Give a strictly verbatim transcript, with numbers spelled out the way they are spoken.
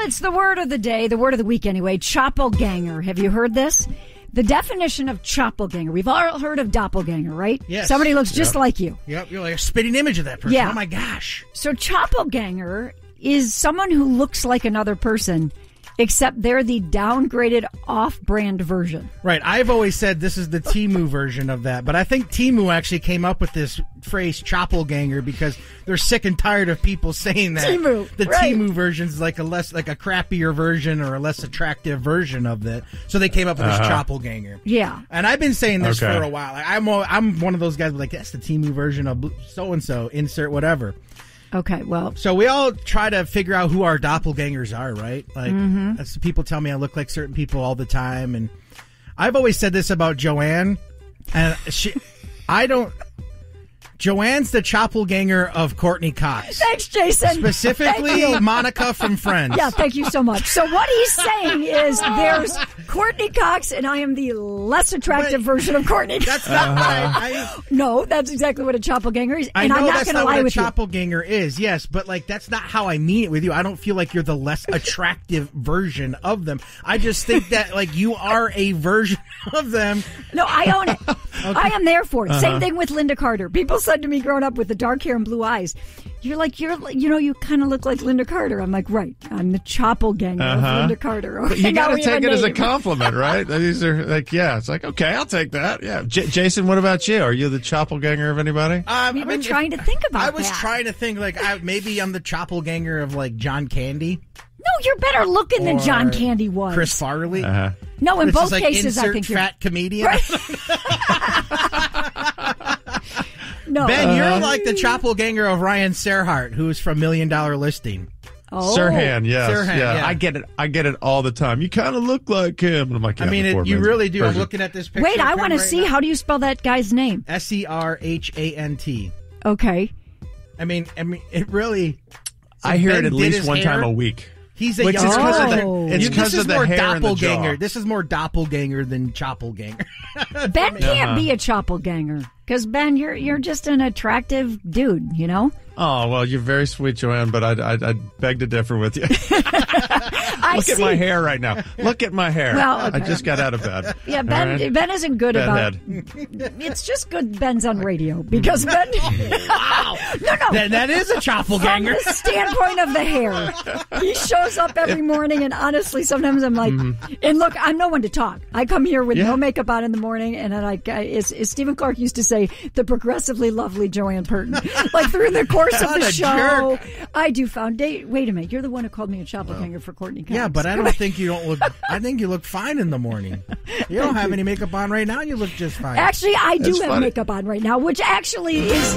it's the word of the day, the word of the week anyway, choppelganger. Have you heard this? The definition of choppelganger. We've all heard of doppelganger, right? Yes. Somebody looks just Yep. like you. Yep, you're like a spitting image of that person. Yeah. Oh, my gosh. So choppelganger is someone who looks like another person, except they're the downgraded off-brand version. Right. I've always said this is the Temu version of that, but I think Temu actually came up with this phrase choppelganger because they're sick and tired of people saying that. Temu, the right. Temu version is like a less, like a crappier version or a less attractive version of that. So they came up with this Uh-huh. choppelganger. Yeah. And I've been saying this Okay. for a while. Like, I'm, al- I'm one of those guys like, that's the Temu version of so and so. Insert whatever. Okay, well. So we all try to figure out who our doppelgangers are, right? Like, Mhm. that's people tell me I look like certain people all the time, and I've always said this about Joanne, and she, I don't. Joanne's the choppelganger of Courtney Cox. Thanks, Jason. Specifically, Thank you. Monica from Friends. Yeah, thank you so much. So what he's saying is there's Courtney Cox, and I am the less attractive version of Courtney Cox. That's not uh-huh. I, No, that's exactly what a choppelganger is. I And know I'm not that's going to not lie what a with you. choppelganger is, yes, but like that's not how I mean it with you. I don't feel like you're the less attractive version of them. I just think that like you are a version of them. No, I own it. I am there for it. Uh-huh. Same thing with Linda Carter. People said to me growing up with the dark hair and blue eyes, you're like, you're, you know, you kind of look like Linda Carter. I'm like, right. I'm the choppelganger Uh-huh. of Linda Carter. But you Now got to we have take a it as a name. compliment, right? These are like, yeah, it's like, okay, I'll take that. Yeah. J- Jason, what about you? Are you the choppelganger of anybody? Um, We I were mean, trying if- to think about I was that. trying to think like I, maybe I'm the choppelganger of like John Candy. No, you're better looking than Or John Candy was. Chris Farley. Uh-huh. No, in This both is like cases, I insert think you're fat comedian. Right. No. Ben, you're Uh-huh. like the choppelganger of Ryan Serhart, who's from Million Dollar Listing. Oh. Sirhan, yes, Sirhan, yeah. yeah. I get it. I get it all the time. You kind of look like him. And I'm like, yeah, I mean, the it, poor you man's really do. I'm version. looking at this picture. Wait, I of want him to right see. now. How do you spell that guy's name? S E R H A N T. Okay. I mean, I mean, it really. I hear Ben it at did least his one hair. time a week. He's a Which young. is 'cause of the- Oh. it's You- 'cause this of is the more hair and the doppelganger. jaw. This is more doppelganger than choppelganger. Ben can't Uh-huh. be a choppelganger because Ben, you're you're just an attractive dude, you know. Oh, well, you're very sweet, Joanne, but I'd, I'd, I'd beg to differ with you. I Look see. at my hair right now. Look at my hair. Well, I okay. just got out of bed. Yeah, Ben. All right? Ben isn't good about. Bedhead. It's just good Ben's on radio because Ben. Wow. No, no. That, that is a From choppelganger. the standpoint of the hair, he shows up every morning, and honestly, sometimes I'm like, and look, I'm no one to talk. I come here with Yeah. no makeup on in the morning, and then I, I as, as Stephen Clark used to say, the progressively lovely Joanne Purton. Like through the course of What the a show, jerk. I do foundation. Wait a minute, you're the one who called me a choppelganger for Courtney Cox. Yeah, but I don't think you don't look. I think you look fine in the morning. You don't have any makeup on right now. You look just fine. Actually, I do That's have funny. makeup on right now, which actually is